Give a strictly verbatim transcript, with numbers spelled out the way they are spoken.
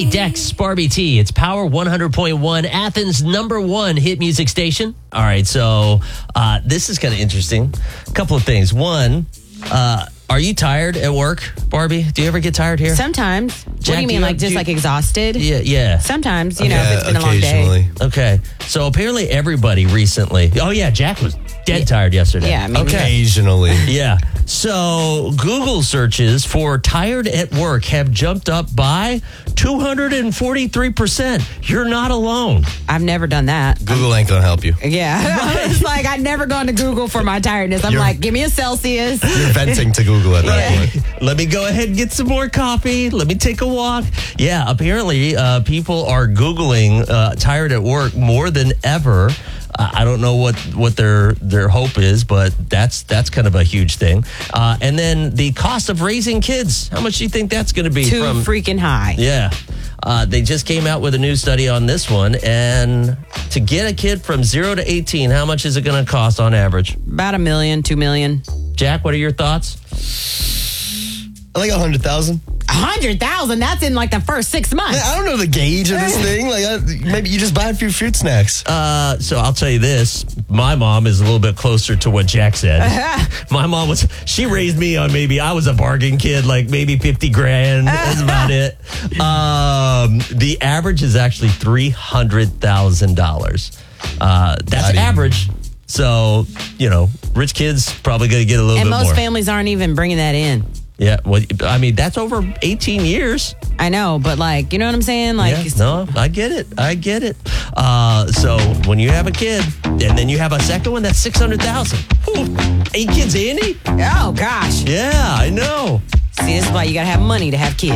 Kate Dex, Barbie T. It's Power one hundred point one, Athens' number one hit music station. All right, so uh, this is kind of interesting. A couple of things. One, uh, are you tired at work, Barbie? Do you ever get tired here? Sometimes. What Jack, do you do mean, you- like do just you- like exhausted? Yeah, yeah. Sometimes, you know, Yeah, if it's been a long day. occasionally. Okay, so apparently everybody recently. Oh yeah, Jack was dead tired yesterday. Yeah, maybe. Okay. Occasionally. Yeah. So Google searches for tired at work have jumped up by two hundred forty-three percent. You're not alone. I've never done that. Google ain't gonna help you. Yeah. I was like, I've never gone to Google for my tiredness. I'm You're- like, give me a Celsius. You're venting to Google at that point. Let me go ahead and get some more coffee. Let me take a walk. Yeah, apparently uh, people are Googling uh, tired at work more than ever. Uh, I don't know what, what their their hope is, but that's that's kind of a huge thing. Uh, and then the cost of raising kids. How much do you think that's going to be? Too from freaking high. Yeah. Uh, they just came out with a new study on this one. And to get a kid from zero to eighteen, how much is it going to cost on average? About a million, two million. Jack, what are your thoughts? Like a hundred thousand. A hundred thousand? That's in like the first six months. I don't know the gauge of this thing. Like, I, maybe you just buy a few fruit snacks. Uh, so I'll tell you this. My mom is a little bit closer to what Jack said. My mom was, she raised me on maybe, I was a bargain kid, like maybe fifty grand. That's about it. Um, the average is actually three hundred thousand dollars. Uh, that's Not even- average. So, you know, rich kids probably going to get a little And bit most more. families aren't even bringing that in. Yeah. Well, I mean, that's over eighteen years. I know, but like, you know what I'm saying? Like, Yeah, no, I get it. I get it. Uh, so when you have a kid and then you have a second one, that's six hundred thousand. Eight kids, Andy? oh gosh. Yeah, I know. See, this is why you gotta have money to have kids.